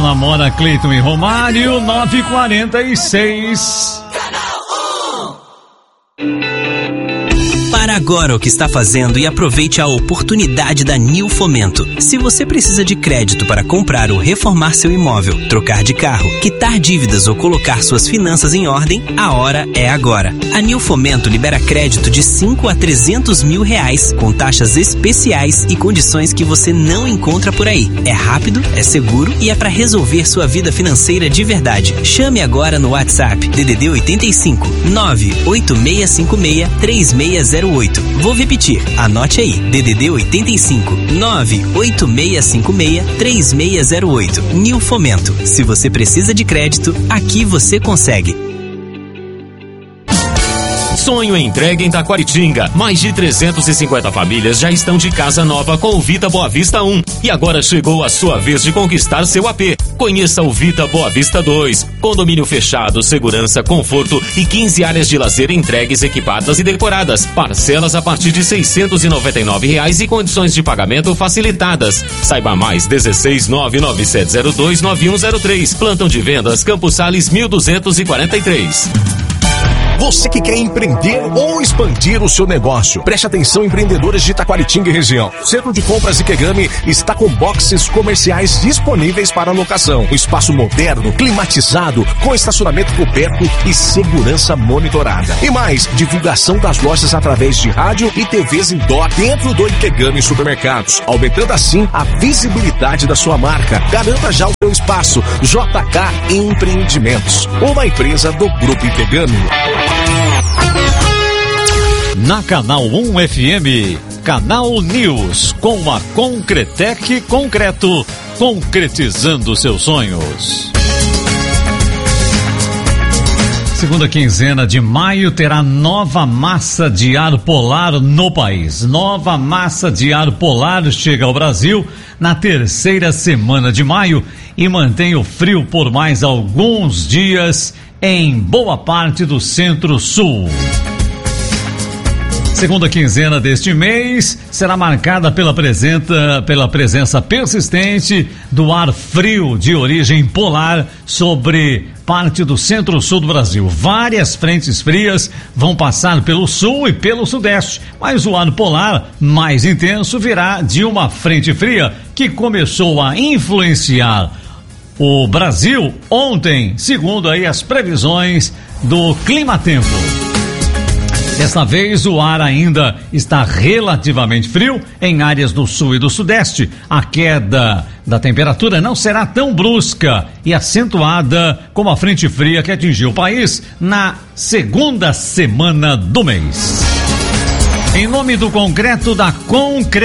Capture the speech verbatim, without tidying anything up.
namora Cleiton e Romário, nove e quarenta e seis. Para agora o que está fazendo e aproveite a oportunidade da Nil Fomento. Se você precisa de crédito para comprar ou reformar seu imóvel, trocar de carro, quitar dívidas ou colocar suas finanças em ordem, a hora é agora. A Nil Fomento libera crédito de cinco a trezentos mil reais, com taxas especiais e condições que você não encontra por aí. É rápido, é seguro e é para resolver sua vida financeira de verdade. Chame agora no WhatsApp D D D oitenta e cinco, nove oito seis cinco seis, três seis zero oito. Vou repetir, anote aí, D D D oitenta e cinco, nove oito seis cinco seis, três seis zero oito. Nil Fomento. Se você precisa de crédito, aqui você consegue. Sonho entregue em Taquaritinga. Mais de trezentas e cinquenta famílias já estão de casa nova com o Vita Boa Vista um. E agora chegou a sua vez de conquistar seu A P. Conheça o Vita Boa Vista dois. Condomínio fechado, segurança, conforto e quinze áreas de lazer entregues, equipadas e decoradas. Parcelas a partir de seiscentos e noventa e nove reais e condições de pagamento facilitadas. Saiba mais, dezesseis nove nove sete zero dois nove um zero três. Plantão de vendas, Campos Sales mil duzentos e quarenta e três. Você que quer empreender ou expandir o seu negócio, preste atenção, empreendedores de Taquaritinga e região. O Centro de Compras Ikegami está com boxes comerciais disponíveis para locação. Um espaço moderno, climatizado, com estacionamento coberto e segurança monitorada. E mais, divulgação das lojas através de rádio e T Vs indoor dentro do Ikegami Supermercados, aumentando assim a visibilidade da sua marca. Garanta já o seu espaço. J K Empreendimentos, uma empresa do Grupo Ikegami. Na Canal um F M, Canal News, com a Concretec Concreto, concretizando seus sonhos. Segunda quinzena de maio terá nova massa de ar polar no país. Nova massa de ar polar chega ao Brasil na terceira semana de maio e mantém o frio por mais alguns dias em boa parte do centro-sul. Segunda quinzena deste mês será marcada pela presença, pela presença persistente do ar frio de origem polar sobre parte do centro-sul do Brasil. Várias frentes frias vão passar pelo sul e pelo sudeste, mas o ar polar mais intenso virá de uma frente fria que começou a influenciar o Brasil ontem, segundo aí as previsões do Climatempo. Desta vez o ar ainda está relativamente frio em áreas do sul e do sudeste. A queda da temperatura não será tão brusca e acentuada como a frente fria que atingiu o país na segunda semana do mês. Em nome do concreto da Concreto